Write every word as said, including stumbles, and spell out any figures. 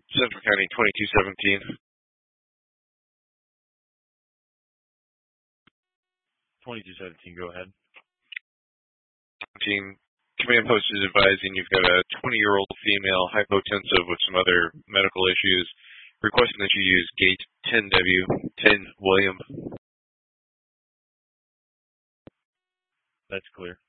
Central County twenty-two seventeen. twenty-two seventeen, go ahead. Command post is advising you've got a twenty-year-old female, hypotensive with some other medical issues, requesting that you use gate ten W, ten William. That's clear.